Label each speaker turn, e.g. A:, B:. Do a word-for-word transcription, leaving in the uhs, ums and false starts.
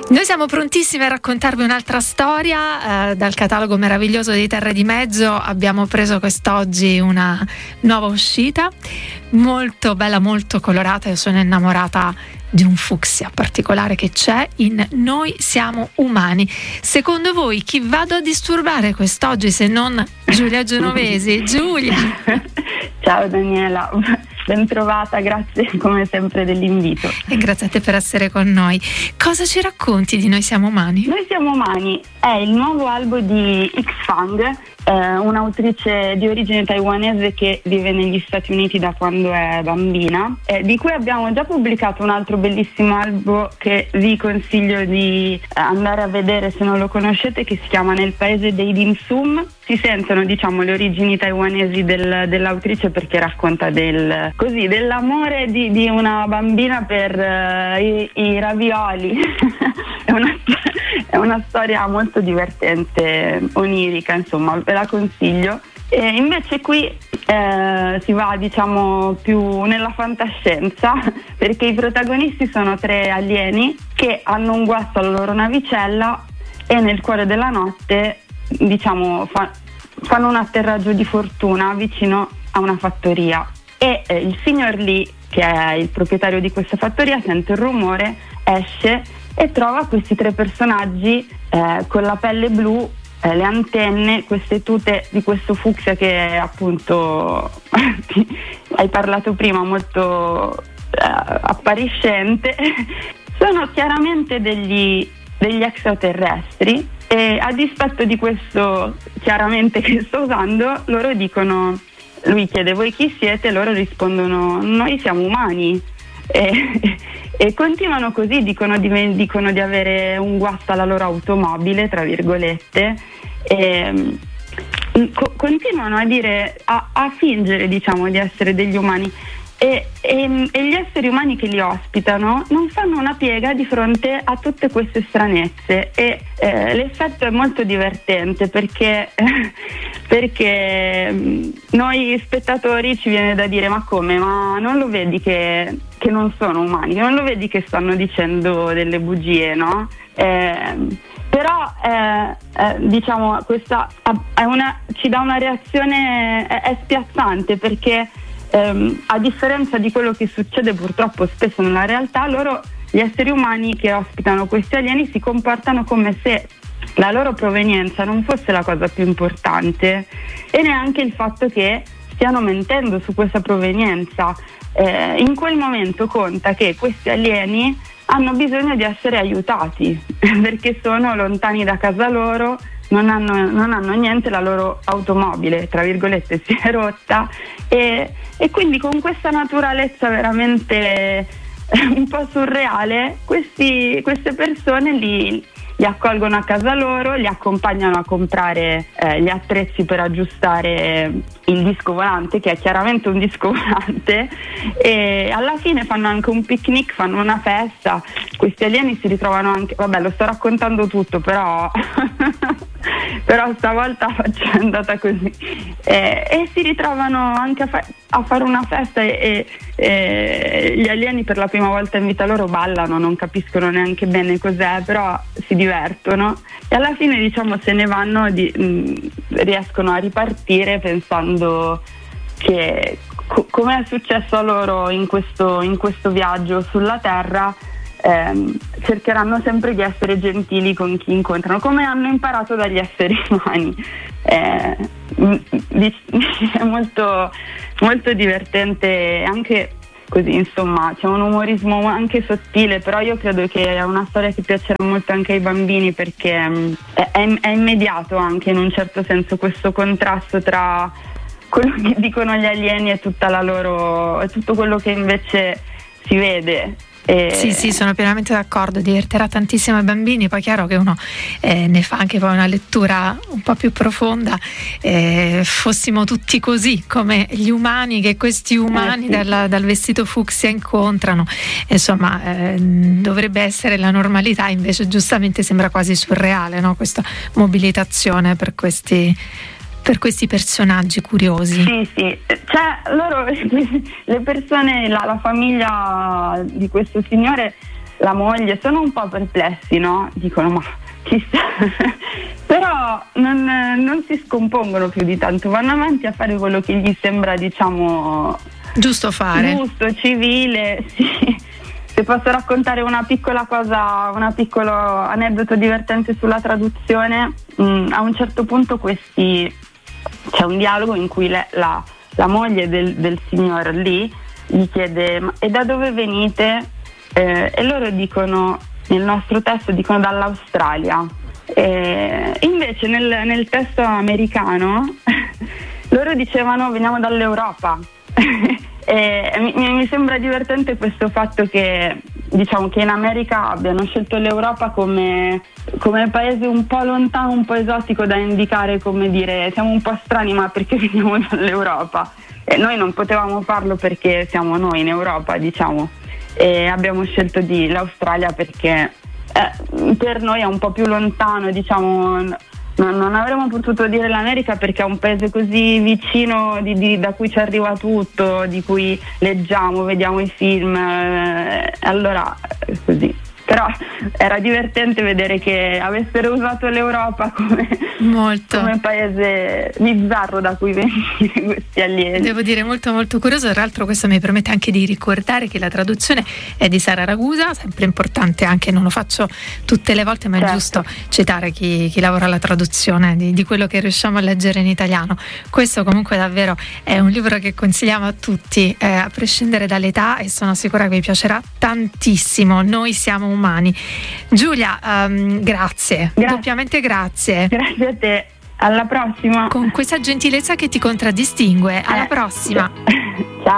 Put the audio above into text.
A: Noi siamo prontissimi a raccontarvi un'altra storia eh, dal catalogo meraviglioso di Terre di Mezzo. Abbiamo preso quest'oggi una nuova uscita molto bella, molto colorata. Io sono innamorata di un fucsia particolare che c'è in Noi siamo umani. Secondo voi chi vado a disturbare quest'oggi se non Giulia Genovesi? Giulia!
B: Ciao Daniela, ben trovata, grazie come sempre dell'invito.
A: E grazie a te per essere con noi. Cosa ci racconti di Noi siamo umani?
B: Noi siamo umani è il nuovo album di X-Fang, eh, un'autrice di origine taiwanese che vive negli Stati Uniti da quando è bambina, eh, di cui abbiamo già pubblicato un altro bellissimo album che vi consiglio di andare a vedere se non lo conoscete, che si chiama Nel paese dei Dim Sum. Si sentono, diciamo, le origini taiwanesi del, dell'autrice, perché racconta del, così, dell'amore di, di una bambina per uh, i, i ravioli. è, una, è una storia molto divertente, onirica, insomma, ve la consiglio. E invece qui eh, si va, diciamo, più nella fantascienza, perché i protagonisti sono tre alieni che hanno un guasto alla loro navicella e nel cuore della notte, diciamo, fa, fanno un atterraggio di fortuna vicino a una fattoria e eh, il signor Lee, che è il proprietario di questa fattoria, sente il rumore, esce e trova questi tre personaggi eh, con la pelle blu, eh, le antenne, queste tute di questo fucsia che appunto hai parlato prima, molto eh, appariscente. Sono chiaramente degli, degli extraterrestri. E a dispetto di questo chiaramente che sto usando, loro dicono, lui chiede voi chi siete, loro rispondono noi siamo umani, e, e continuano così, dicono di, dicono di avere un guasto alla loro automobile, tra virgolette, e co- continuano a dire, a, a fingere, diciamo, di essere degli umani. E, e, e gli esseri umani che li ospitano non fanno una piega di fronte a tutte queste stranezze, e eh, l'effetto è molto divertente perché, perché noi spettatori ci viene da dire ma come, ma non lo vedi che, che non sono umani, non lo vedi che stanno dicendo delle bugie, no? Eh, però eh, eh, diciamo questa è una, ci dà una reazione, è, è spiazzante, perché Um, a differenza di quello che succede purtroppo spesso nella realtà, loro, gli esseri umani che ospitano questi alieni, si comportano come se la loro provenienza non fosse la cosa più importante, e neanche il fatto che stiano mentendo su questa provenienza. Eh, in quel momento conta che questi alieni hanno bisogno di essere aiutati perché sono lontani da casa loro, Non hanno, non hanno niente, la loro automobile, tra virgolette, si è rotta, e, e quindi con questa naturalezza veramente un po' surreale, questi, queste persone li, li accolgono a casa loro, li accompagnano a comprare eh, gli attrezzi per aggiustare il disco volante, che è chiaramente un disco volante, e alla fine fanno anche un picnic, fanno una festa. Questi alieni si ritrovano anche, vabbè, lo sto raccontando tutto, però però stavolta è andata così, e, e si ritrovano anche a, fa- a fare una festa, e, e gli alieni per la prima volta in vita loro ballano, non capiscono neanche bene cos'è, però si divertono, e alla fine, diciamo, se ne vanno, di, mh, riescono a ripartire pensando che co- come è successo a loro in questo, in questo viaggio sulla Terra, Eh, cercheranno sempre di essere gentili con chi incontrano, come hanno imparato dagli esseri umani. Eh, è molto, molto divertente, anche così, insomma, c'è un umorismo anche sottile, però io credo che è una storia che piacerà molto anche ai bambini, perché è, è, è immediato anche, in un certo senso, questo contrasto tra quello che dicono gli alieni e tutta la loro, e tutto quello che invece si vede.
A: Eh, sì, sì, sono pienamente d'accordo, divertirà tantissimo ai bambini. Poi è chiaro che uno eh, ne fa anche poi una lettura un po' più profonda, eh, fossimo tutti così come gli umani che questi umani eh, sì. dal, dal vestito fucsia incontrano, insomma eh, dovrebbe essere la normalità, invece giustamente sembra quasi surreale, no? Questa mobilitazione per questi per questi personaggi curiosi.
B: Sì, sì, cioè loro, le persone, la, la famiglia di questo signore la moglie sono un po' perplessi, no? Dicono ma chissà, però non, non si scompongono più di tanto, vanno avanti a fare quello che gli sembra, diciamo,
A: giusto fare,
B: giusto, civile, sì. Se posso raccontare una piccola cosa, un piccolo aneddoto divertente sulla traduzione, mh, a un certo punto questi c'è un dialogo in cui le, la, la moglie del, del signor Lee gli chiede ma, e da dove venite? Eh, e loro dicono, nel nostro testo dicono dall'Australia, e invece nel, nel testo americano loro dicevano veniamo dall'Europa. E mi, mi sembra divertente questo fatto che, diciamo, che in America abbiano scelto l'Europa come, come paese un po' lontano, un po' esotico da indicare, come dire siamo un po' strani ma perché veniamo dall'Europa, e noi non potevamo farlo perché siamo noi in Europa, diciamo, e abbiamo scelto di l'Australia perché eh, per noi è un po' più lontano, diciamo. Non avremmo potuto dire l'America perché è un paese così vicino di, di, da cui ci arriva tutto, di cui leggiamo, vediamo i film, eh, allora così. Però era divertente vedere che avessero usato l'Europa come, come paese bizzarro da cui venire questi alieni.
A: Devo dire molto molto curioso, tra l'altro questo mi permette anche di ricordare che la traduzione è di Sara Ragusa, sempre importante, anche non lo faccio tutte le volte ma è certo. giusto citare chi, chi lavora alla traduzione di, di quello che riusciamo a leggere in italiano. Questo comunque davvero è un libro che consigliamo a tutti, eh, a prescindere dall'età, e sono sicura che vi piacerà tantissimo. Noi siamo un umani. Giulia, um, grazie. grazie, doppiamente grazie.
B: Grazie a te, alla prossima.
A: Con questa gentilezza che ti contraddistingue, alla eh, prossima.
B: Ciao.